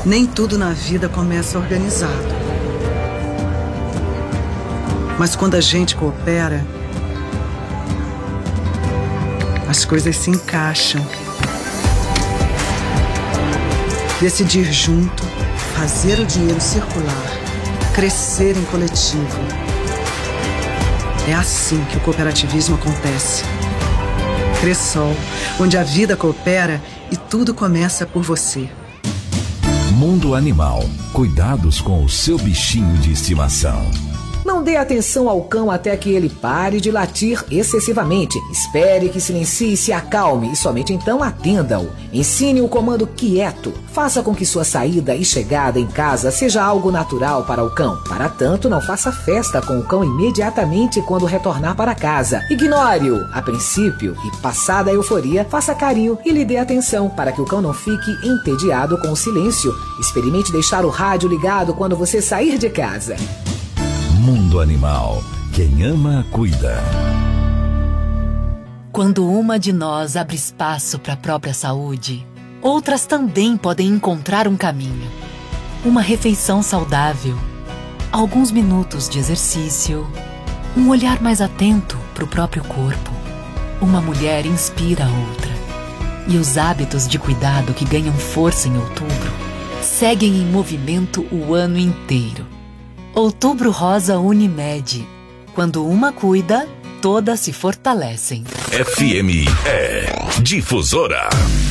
Nem tudo na vida começa organizado. Mas quando a gente coopera, as coisas se encaixam. Decidir junto, fazer o dinheiro circular, crescer em coletivo. É assim que o cooperativismo acontece. Cressol, onde a vida coopera e tudo começa por você. Mundo Animal. Cuidados com o seu bichinho de estimação. Não dê atenção ao cão até que ele pare de latir excessivamente. Espere que silencie e se acalme e somente então atenda-o. Ensine o comando quieto. Faça com que sua saída e chegada em casa seja algo natural para o cão. Para tanto, não faça festa com o cão imediatamente quando retornar para casa. Ignore-o a princípio e, passada a euforia, faça carinho e lhe dê atenção para que o cão não fique entediado com o silêncio. Experimente deixar o rádio ligado quando você sair de casa. Mundo Animal. Quem ama, cuida. Quando uma de nós abre espaço para a própria saúde, outras também podem encontrar um caminho. Uma refeição saudável, alguns minutos de exercício, um olhar mais atento para o próprio corpo. Uma mulher inspira a outra. E os hábitos de cuidado que ganham força em outubro seguem em movimento o ano inteiro. Outubro Rosa Unimed. Quando uma cuida, todas se fortalecem. FME Difusora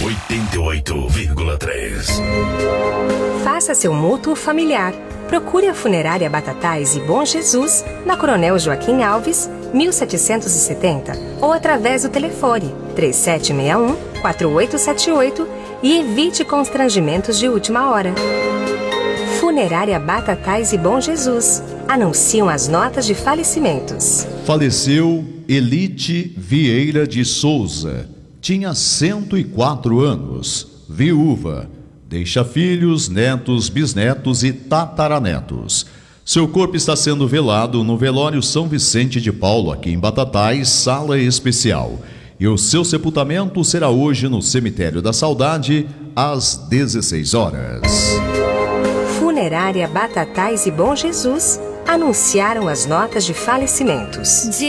88,3. Faça seu mútuo familiar. Procure a Funerária Batatais e Bom Jesus na Coronel Joaquim Alves, 1770 ou através do telefone 3761-4878 e evite constrangimentos de última hora. Funerária Batatais e Bom Jesus. Anunciam as notas de falecimentos. Faleceu Elite Vieira de Souza. Tinha 104 anos. Viúva. Deixa filhos, netos, bisnetos e tataranetos. Seu corpo está sendo velado no velório São Vicente de Paulo, aqui em Batatais, sala especial. E o seu sepultamento será hoje no Cemitério da Saudade, às 16 horas. Funerária Batatais e Bom Jesus anunciaram as notas de falecimentos.